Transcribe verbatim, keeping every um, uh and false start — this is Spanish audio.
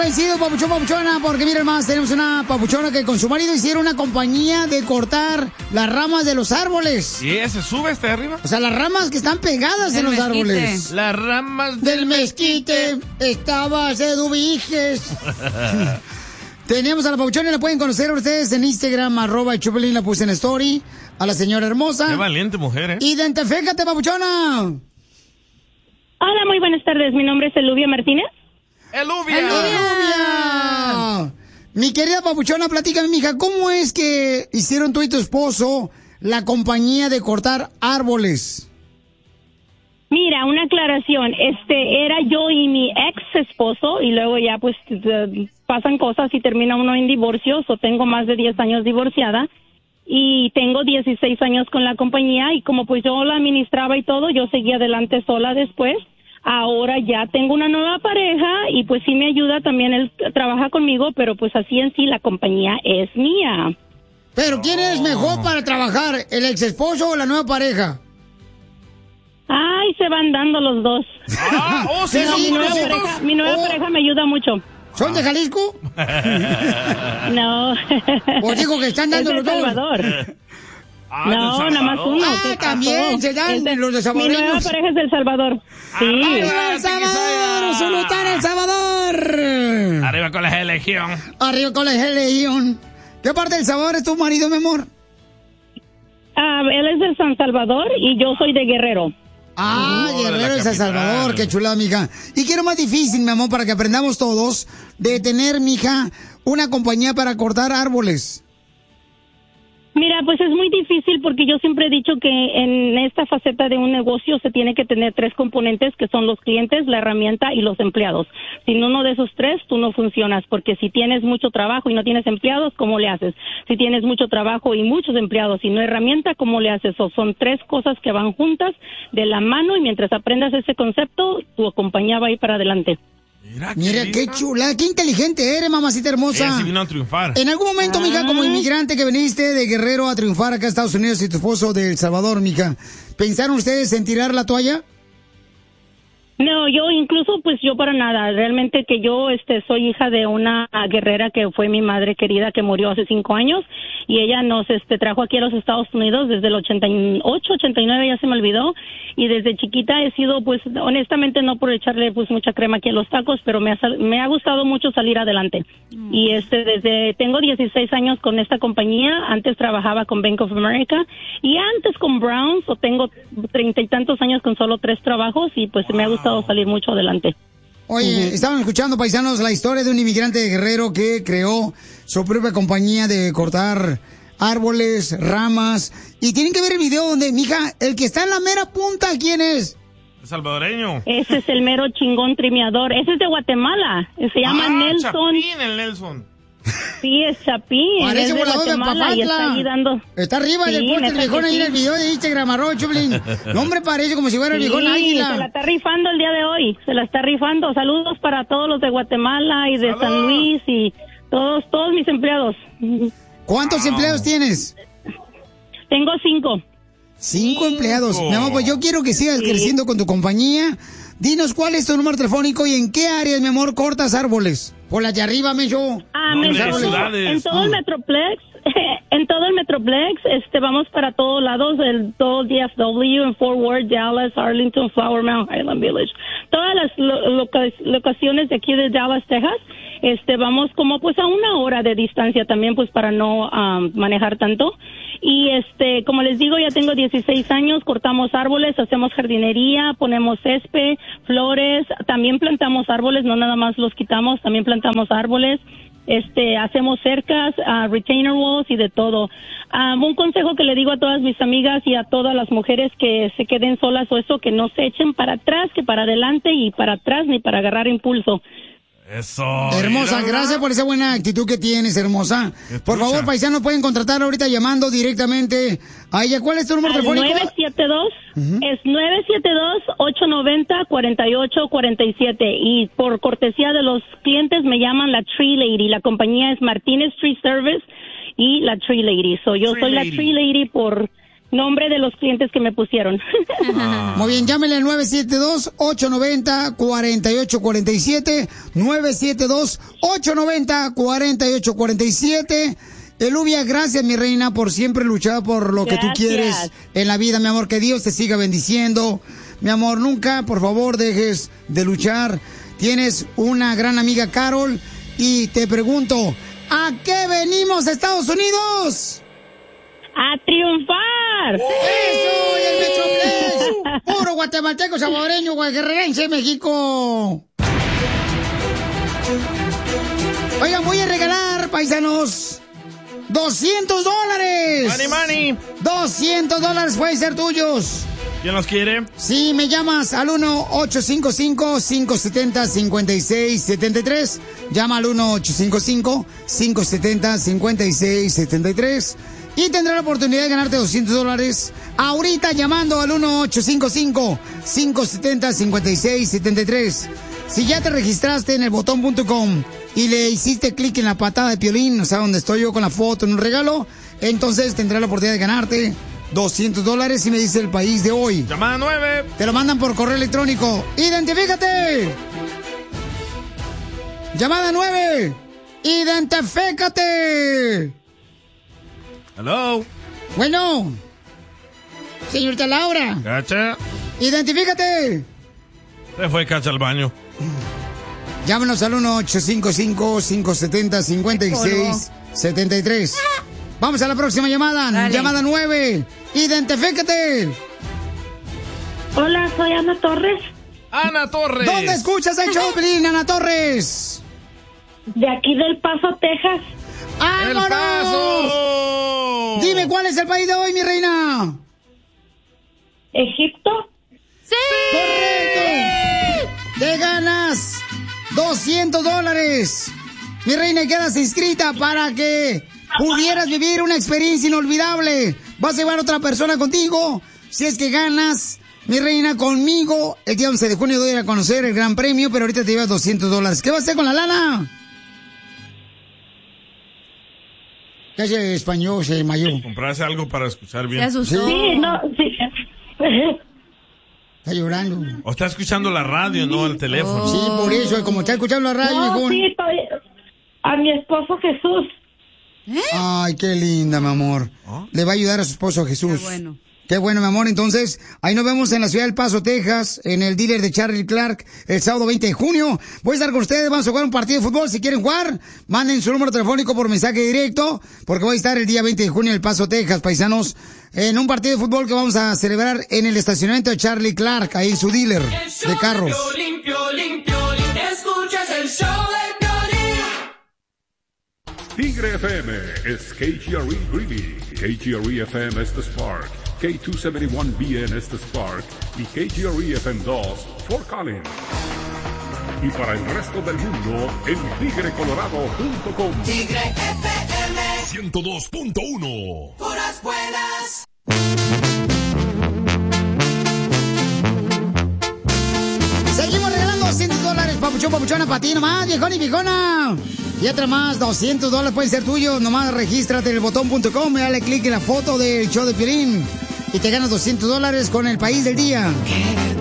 agradecidos, papuchón, papuchona, porque miren más, tenemos una papuchona que con su marido hicieron una compañía de cortar las ramas de los árboles. ¿Y ese sube hasta arriba? O sea, las ramas que están pegadas Del en los mezquite. árboles. Las ramas del, del mezquite. Estaba Sedubiges. Tenemos a la papuchona y la pueden conocer ustedes en Instagram, arroba el Chupelín, la puse en story. A la señora hermosa. Qué valiente mujer, ¿eh? Identifícate, papuchona. Hola, muy buenas tardes. Mi nombre es Elubia Martínez. ¡Elubia! ¡Elubia! Mi querida papuchona, platícame, mija, ¿cómo es que hicieron tú y tu esposo la compañía de cortar árboles? Mira, una aclaración. Este, era yo y mi ex esposo, y luego ya pues eh, pasan cosas y termina uno en divorcio. O tengo más de diez años divorciada. Y tengo dieciséis años con la compañía, y como pues yo la administraba y todo, yo seguía adelante sola después. Ahora ya tengo una nueva pareja y pues sí me ayuda también, él trabaja conmigo, pero pues así en sí la compañía es mía. ¿Pero quién es mejor para trabajar, el ex esposo o la nueva pareja? Ay, se van dando los dos. Ah, oh, sí, Pero son mi nueva conocidos. pareja, mi nueva Oh. pareja me ayuda mucho. ¿Son de Jalisco? No. Pues digo que están dando Es de los dos. Salvador. Ah, No, del nada más Salvador. uno. Ah, ¿qué también pasó? se dan Es de- los de Mi salvadoreños. nueva pareja es del Salvador. Sí. ¡Arriba El Salvador! ¡Sultán El Salvador! Arriba con la Legión. Arriba con la Legión. ¿Qué parte del Salvador es tu marido, mi amor? Ah, él es de San Salvador y yo soy de Guerrero. Ah, Oh, de Guerrero la de San capital. Salvador, qué chulada, mija. ¿Y qué es lo más difícil, mi amor, para que aprendamos todos de tener, mija, una compañía para cortar árboles? Mira, pues es muy difícil porque yo siempre he dicho que en esta faceta de un negocio se tiene que tener tres componentes, que son los clientes, la herramienta y los empleados. Sin uno de esos tres, tú no funcionas, porque si tienes mucho trabajo y no tienes empleados, ¿cómo le haces? Si tienes mucho trabajo y muchos empleados y no herramienta, ¿cómo le haces? O son tres cosas que van juntas de la mano, y mientras aprendas ese concepto, tu compañía va a ir para adelante. Mira, qué, Mira, qué linda. chula, qué inteligente eres, mamacita hermosa. Ella sí vino a triunfar. En algún momento, mija, como inmigrante que viniste de Guerrero a triunfar acá a Estados Unidos y tu esposo de El Salvador, mija, ¿pensaron ustedes en tirar la toalla? No, yo incluso, pues yo para nada. Realmente que yo este, soy hija de una guerrera que fue mi madre querida, que murió hace cinco años, y ella nos este, trajo aquí a los Estados Unidos desde el ochenta y ocho, ochenta y nueve, ya se me olvidó, y desde chiquita he sido, pues honestamente, no por echarle pues mucha crema aquí a los tacos, pero me ha, sal- me ha gustado mucho salir adelante. Mm. Y este desde tengo dieciséis años con esta compañía. Antes trabajaba con Bank of America y antes con Browns, o tengo treinta y tantos años con solo tres trabajos, y pues me ha gustado salir mucho adelante. Oye, uh-huh. Estaban escuchando, paisanos, la historia de un inmigrante de Guerrero que creó su propia compañía de cortar árboles, ramas, y tienen que ver el video donde, mija, el que está en la mera punta, ¿quién es? El salvadoreño. Ese es el mero chingón trimeador. Ese es de Guatemala. Se llama ah, Nelson. Chapín, el Nelson. Sí, es Chapín. Parece es de volador de Guatemala y está ahí dando... Está arriba Sí, del puente del neta viejón que ahí sí. en el video de Instagram, arroba Choplin. No, hombre, parece como si fuera el Sí, viejón águila. se la está rifando el día de hoy. Se la está rifando. Saludos para todos los de Guatemala y de ¡Salud! San Luis y todos, todos mis empleados. ¿Cuántos Wow. empleados tienes? Tengo cinco. Cinco empleados. Mi amor, pues yo quiero que sigas Sí. creciendo con tu compañía. Dinos cuál es tu número telefónico y en qué áreas, mi amor, cortas árboles. Por las de arriba, me yo. Ah, No, me- de todo- ciudades. en todo el Ah. Metroplex, en todo el Metroplex, este, vamos para todos lados, el todo D F W, en Fort Worth, Dallas, Arlington, Flower Mound, Highland Village, todas las lo- loca- locaciones de aquí de Dallas, Texas. Este, vamos como pues a una hora de distancia también, pues para no um, manejar tanto. Y este, como les digo, ya tengo dieciséis años, cortamos árboles, hacemos jardinería, ponemos césped, flores, también plantamos árboles, no nada más los quitamos, también plantamos árboles. Este, hacemos cercas, uh, retainer walls y de todo. Um, un consejo que le digo a todas mis amigas y a todas las mujeres que se queden solas o eso, que no se echen para atrás, que para adelante, y para atrás ni para agarrar impulso. Eso. Hermosa, mira. gracias por esa buena actitud que tienes, hermosa. Por favor, paisanos, pueden contratar ahorita llamando directamente a ella. ¿Cuál es tu número Al telefónico? nueve siete dos, es nueve siete dos, ocho nueve cero, cuatro ocho cuatro siete, y por cortesía de los clientes me llaman la Tree Lady. La compañía es Martínez Tree Service y la Tree Lady. So, yo Tree soy Lady. la Tree Lady por nombre de los clientes que me pusieron. Ah. Muy bien, llámenle al nueve siete dos, ocho nueve cero, cuatro ocho cuatro siete, nueve siete dos, ocho nueve cero, cuatro ocho cuatro siete. Eluvia, gracias, mi reina, por siempre luchar por lo Gracias. que tú quieres en la vida, mi amor. Que Dios te siga bendiciendo. Mi amor, nunca, por favor, dejes de luchar. Tienes una gran amiga, Carol, y te pregunto, ¿a qué venimos, Estados Unidos? ¡A triunfar! ¡Eso! ¡Y el Metroplex! ¡Puro guatemalteco, salvadoreño, guajerrense, México! Oigan, voy a regalar, paisanos, ¡doscientos dólares! ¡Money, money! ¡doscientos dólares pueden ser tuyos! ¿Quién los quiere? Si me llamas al uno ocho cinco cinco, cinco siete cero, cinco seis siete tres, llama al uno ocho cinco cinco, cinco siete cero, cinco seis siete tres y tendrás la oportunidad de ganarte doscientos dólares ahorita llamando al uno ocho cinco cinco, cinco siete cero, cinco seis siete tres. Si ya te registraste en el botón punto com y le hiciste clic en la patada de Piolín, o sea, donde estoy yo con la foto en un regalo, entonces tendrás la oportunidad de ganarte doscientos dólares y me dice el país de hoy. Llamada nueve. Te lo mandan por correo electrónico. ¡Identifícate! Llamada nueve. ¡Identifícate! Hello. Bueno. Señorita Laura. Cacha. ¡Identifícate! Se fue Cacha al baño. Llámenos al uno ocho cinco cinco, cinco siete cero, cinco seis siete tres. Vamos a la próxima llamada. Dale. Llamada nueve. ¡Identifícate! Hola, soy Ana Torres, Ana Torres. ¿Dónde escuchas el show, Pelín, Ana Torres? de aquí del Paso, Texas. ¡El ¡Vámonos! Paso! Dime, ¿cuál es el país de hoy, mi reina? ¿Egipto? ¡Correcto! ¡Te ganas doscientos dólares! Mi reina, quedas inscrita para que pudieras vivir una experiencia inolvidable. Vas a llevar a otra persona contigo. Si es que ganas, mi reina, conmigo, el día once de junio voy a ir a conocer el gran premio, pero ahorita te llevas doscientos dólares. ¿Qué vas a hacer con la lana? ¿Qué hace español, se desmayó? Comprarse algo para escuchar bien. Se asustó. Sí, no, sí. Está llorando. O está escuchando la radio, no el teléfono. Sí, por eso, como está escuchando la radio, No, hijo. sí, estoy a mi esposo Jesús. Ay, qué linda, mi amor. ¿Ah? Le va a ayudar a su esposo Jesús. Qué bueno. Qué bueno, mi amor. Entonces, ahí nos vemos en la ciudad del Paso, Texas, en el dealer de Charlie Clark, el sábado veinte de junio. Voy a estar con ustedes, vamos a jugar un partido de fútbol. Si quieren jugar, manden su número telefónico por mensaje directo, porque voy a estar el día veinte de junio en el Paso, Texas, paisanos, en un partido de fútbol que vamos a celebrar en el estacionamiento de Charlie Clark, ahí su dealer de carros. Piolín, Piolín, Piolín, escuchas el show de Piolín. Tigre F M es K G R E Greeley, K G R E F M es The Spark, K doscientos setenta y uno B N es The Spark y K G R E F M dos Fort Collins. Y para el resto del mundo, en tigre colorado punto com. Tigre F M, ciento dos punto uno. puras buenas. Seguimos regalando doscientos dólares, papuchón, papuchona, para ti nomás, viejón y viejona. Y otra más, doscientos dólares pueden ser tuyos. Nomás regístrate en el botón punto com y dale clic en la foto del show de Piolín. Y te ganas doscientos dólares con el país del día. Qué